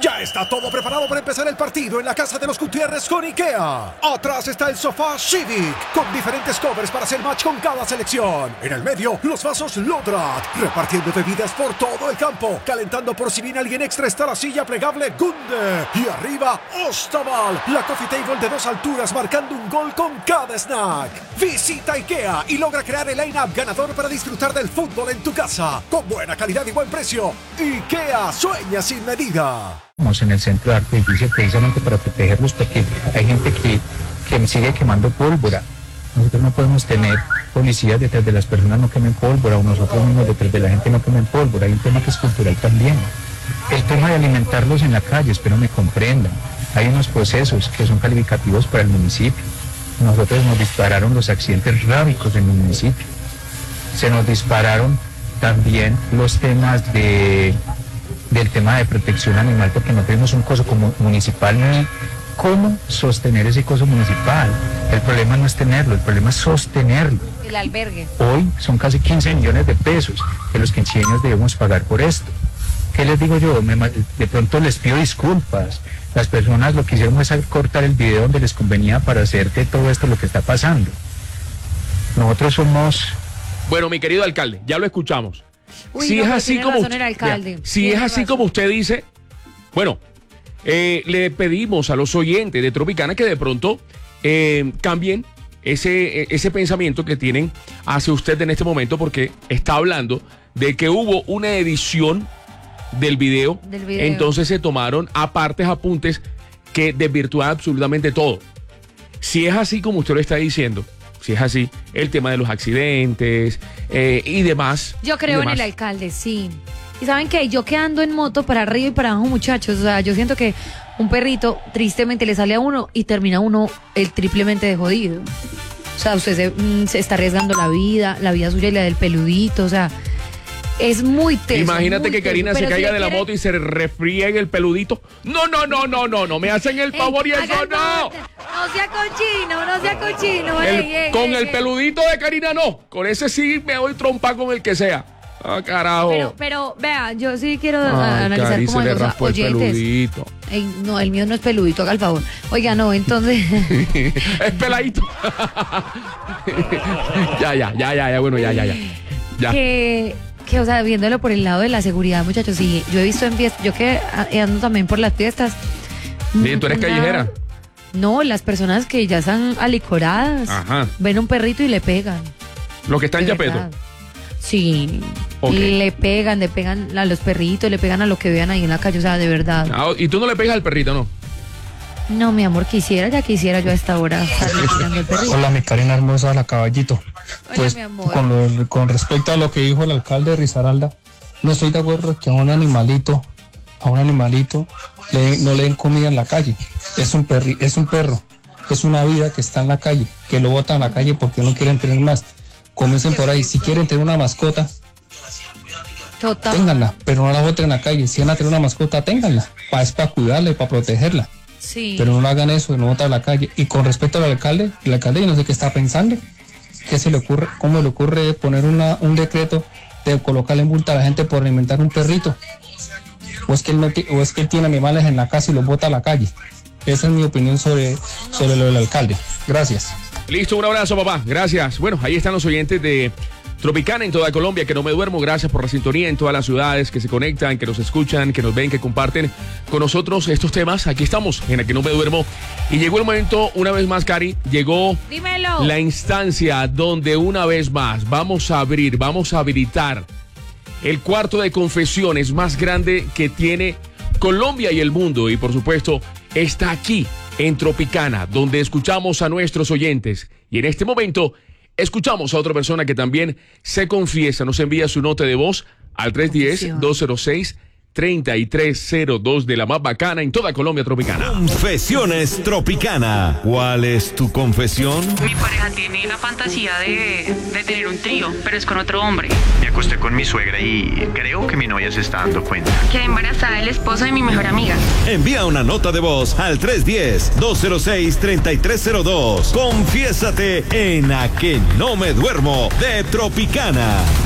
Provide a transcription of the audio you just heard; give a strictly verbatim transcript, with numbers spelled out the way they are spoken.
Ya está todo preparado para empezar el partido en la casa de los Gutiérrez con IKEA. Atrás está el sofá Civic, con diferentes covers para hacer match con cada selección. En el medio, los vasos Lodrat, repartiendo bebidas por todo el campo. Calentando por si viene alguien extra está la silla plegable Gunde. Y arriba, Ostaval, la coffee table de dos alturas marcando un gol con cada snack. Visita IKEA y logra crear el line-up ganador para disfrutar del fútbol en tu casa. Con buena calidad y buen precio. IKEA, sueña sin medida. Estamos en el centro de arte edificio precisamente para protegerlos, porque hay gente que, que sigue quemando pólvora. Nosotros no podemos tener policías detrás de las personas, no quemen pólvora, o nosotros mismos detrás de la gente no quemen pólvora. Hay un tema que es cultural también. El tema de alimentarlos en la calle, espero me comprendan. Hay unos procesos que son calificativos para el municipio. Nosotros nos dispararon los accidentes rábicos en el municipio. Se nos dispararon también los temas de... del tema de protección animal, porque no tenemos un coso como municipal ni cómo sostener ese coso municipal. El problema no es tenerlo, el problema es sostenerlo. El albergue. Hoy son casi quince millones de pesos de los que en cien años debemos pagar por esto. ¿Qué les digo yo? Me, de pronto les pido disculpas. Las personas lo que hicieron es cortar el video donde les convenía para hacer de todo esto lo que está pasando. Nosotros somos... Bueno, mi querido alcalde, ya lo escuchamos. Uy, si no, es así como razón el alcalde. Mira, si es así razón. como usted dice, bueno, eh, le pedimos a los oyentes de Tropicana que de pronto eh, cambien ese, ese pensamiento que tienen hacia usted en este momento, porque está hablando de que hubo una edición del video, del video. Entonces se tomaron apartes, apuntes que desvirtúan absolutamente todo. Si es así como usted lo está diciendo, si es así, el tema de los accidentes eh, y demás. Yo creo demás. en el alcalde, sí. Y ¿saben qué? Yo que ando en moto para arriba y para abajo, muchachos, o sea, yo siento que un perrito tristemente le sale a uno y termina uno el triplemente de jodido. O sea, usted se, mm, se está arriesgando la vida, la vida suya y la del peludito, o sea, es muy teso. Imagínate muy que Karina teso, se pero caiga si de la quiere... moto y se refría en el peludito. No, no, no, no, no, no me hacen el favor y Ey, eso hagan no. favor, no sea cochino, no sea cochino. El- ey, ey, con ey, el ey. peludito de Karina no. Con ese sí me doy trompa con el que sea. Ah, carajo. Pero, pero, vea, yo sí quiero Ay, a- analizar Cari, como se le los raspó el oyentes. peludito. Ey, no, el mío no es peludito, haga el favor. Oiga, no, entonces... Es peladito. ya, ya, ya, ya, ya, bueno, ya, ya, ya. Ya. que, que, o sea, viéndolo por el lado de la seguridad, muchachos, sí, yo he visto en fiestas, yo que ando también por las fiestas. Bien, ¿tú eres una- callejera? No, las personas que ya están alicoradas, Ajá. ven un perrito y le pegan. Los que están de ya pedo. verdad. Sí, Ok. le pegan, le pegan a los perritos, le pegan a lo que vean ahí en la calle, o sea, de verdad. Ah, y tú no le pegas al perrito, ¿no? No, mi amor, quisiera, ya quisiera yo a esta hora estarle pegando el perrito. Hola, mi Karina hermosa, la caballito. Hola, Pues mi amor. con, lo- con respecto a lo que dijo el alcalde de Risaralda, no estoy de acuerdo que a un animalito, a un animalito le- no le den comida en la calle. Es un perri, es un perro, es una vida que está en la calle, que lo botan a la calle porque no quieren tener más. Comiencen por ahí, si quieren tener una mascota, Total. ténganla, pero no la boten en la calle. Si van a tener una mascota, ténganla, pa, es para cuidarla y para protegerla. Sí. Pero no hagan eso, no botan a la calle. Y con respecto al alcalde, el alcalde yo no sé qué está pensando, qué se le ocurre, cómo le ocurre poner una, un decreto de colocarle multa a la gente por alimentar un perrito, o es que él no ti- o es que él tiene animales en la casa y los bota a la calle. Esa es mi opinión sobre, sobre lo del alcalde. Gracias. Listo, un abrazo, papá. Gracias. Bueno, ahí están los oyentes de Tropicana en toda Colombia, que no me duermo. Gracias por la sintonía en todas las ciudades que se conectan, que nos escuchan, que nos ven, que comparten con nosotros estos temas. Aquí estamos en la que no me duermo. Y llegó el momento, una vez más, Cari, llegó Dímelo. la instancia donde una vez más vamos a abrir, vamos a habilitar el cuarto de confesiones más grande que tiene Colombia y el mundo. Y por supuesto, está aquí en Tropicana, donde escuchamos a nuestros oyentes. Y en este momento escuchamos a otra persona que también se confiesa, nos envía su nota de voz al tres uno cero, dos cero seis, tres tres cero dos de la más bacana en toda Colombia Tropicana. Confesiones Tropicana. ¿Cuál es tu confesión? Mi pareja tiene la fantasía de, de tener un trío, pero es con otro hombre. Me acosté con mi suegra y creo que mi novia se está dando cuenta. Quedé embarazada del esposo de mi mejor amiga. Envía una nota de voz al tres uno cero, dos cero seis, tres tres cero dos. Confiésate en A Que No Me Duermo de Tropicana.